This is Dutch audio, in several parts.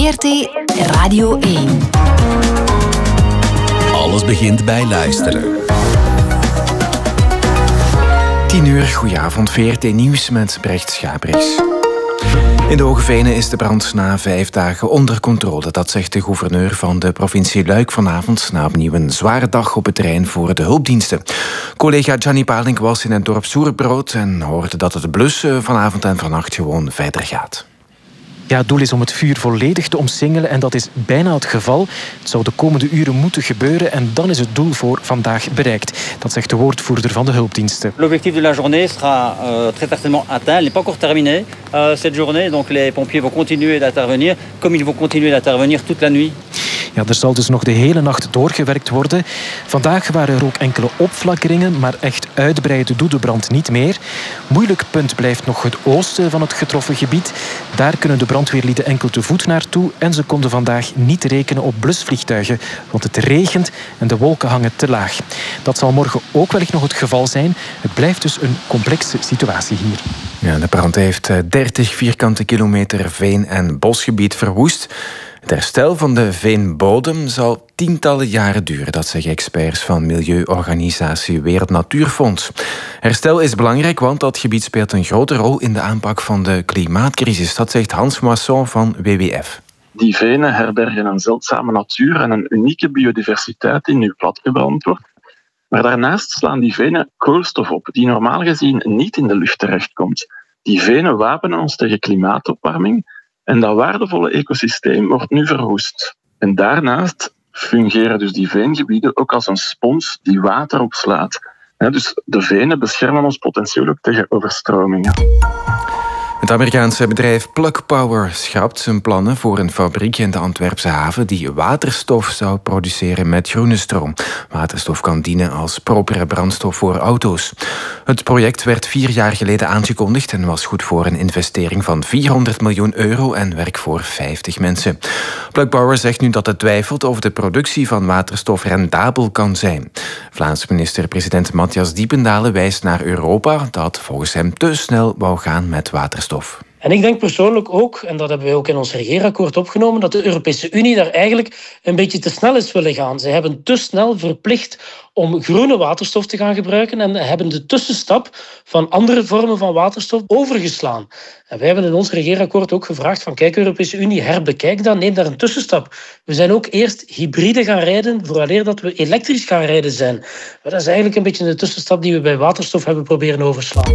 VRT Radio 1. Alles begint bij luisteren. 10:00, goedenavond, VRT Nieuws met Brecht Schabriks. In de Hoge Venen is de brand na 5 dagen onder controle. Dat zegt de gouverneur van de provincie Luik vanavond, na opnieuw een zware dag op het terrein voor de hulpdiensten. Collega Gianni Palink was in het dorp Soerbrood en hoorde dat het blussen vanavond en vannacht gewoon verder gaat. Ja, het doel is om het vuur volledig te omsingelen en dat is bijna het geval. Het zou de komende uren moeten gebeuren en dan is het doel voor vandaag bereikt. Dat zegt de woordvoerder van de hulpdiensten. L'objectif de la journée sera très certainement atteint. Il n'est pas encore terminé cette journée. Donc les pompiers vont continuer d'intervenir, comme ils vont continuer d'intervenir toute la nuit. Ja, er zal dus nog de hele nacht doorgewerkt worden. Vandaag waren er ook enkele opflakkeringen, maar echt uitbreiden doet de brand niet meer. Moeilijk punt blijft nog het oosten van het getroffen gebied. Daar kunnen de brandweerlieden enkel te voet naartoe en ze konden vandaag niet rekenen op blusvliegtuigen, want het regent en de wolken hangen te laag. Dat zal morgen ook wellicht nog het geval zijn. Het blijft dus een complexe situatie hier. Ja, de brand heeft 30 vierkante kilometer veen- en bosgebied verwoest. Het herstel van de veenbodem zal tientallen jaren duren, dat zeggen experts van milieuorganisatie Wereld Natuurfonds. Herstel is belangrijk, want dat gebied speelt een grote rol in de aanpak van de klimaatcrisis. Dat zegt Hans Moisson van WWF. Die venen herbergen een zeldzame natuur en een unieke biodiversiteit die nu platgebrand wordt. Maar daarnaast slaan die venen koolstof op, die normaal gezien niet in de lucht terechtkomt. Die venen wapenen ons tegen klimaatopwarming en dat waardevolle ecosysteem wordt nu verwoest. En daarnaast fungeren dus die veengebieden ook als een spons die water opslaat. Dus de venen beschermen ons potentieel ook tegen overstromingen. Het Amerikaanse bedrijf Plug Power schrapt zijn plannen voor een fabriek in de Antwerpse haven die waterstof zou produceren met groene stroom. Waterstof kan dienen als propere brandstof voor auto's. Het project werd 4 jaar geleden aangekondigd en was goed voor een investering van €400 miljoen en werk voor 50 mensen. Plug Power zegt nu dat het twijfelt of de productie van waterstof rendabel kan zijn. Vlaams minister-president Matthias Diependalen wijst naar Europa dat volgens hem te snel wou gaan met waterstof. En ik denk persoonlijk ook, en dat hebben we ook in ons regeerakkoord opgenomen, dat de Europese Unie daar eigenlijk een beetje te snel is willen gaan. Ze hebben te snel verplicht om groene waterstof te gaan gebruiken en hebben de tussenstap van andere vormen van waterstof overgeslaan. En wij hebben in ons regeerakkoord ook gevraagd van kijk Europese Unie, herbekijk dat, neem daar een tussenstap. We zijn ook eerst hybride gaan rijden, vooraleer dat we elektrisch gaan rijden zijn. Maar dat is eigenlijk een beetje de tussenstap die we bij waterstof hebben proberen overslaan.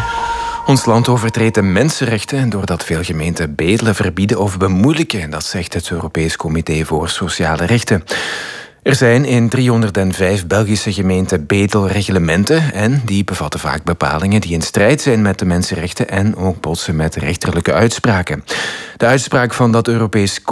Ons land overtreedt de mensenrechten doordat veel gemeenten bedelen verbieden of bemoeilijken. Dat zegt het Europees Comité voor Sociale Rechten. Er zijn in 305 Belgische gemeenten bedelreglementen en die bevatten vaak bepalingen die in strijd zijn met de mensenrechten en ook botsen met rechterlijke uitspraken. De uitspraak van dat Europees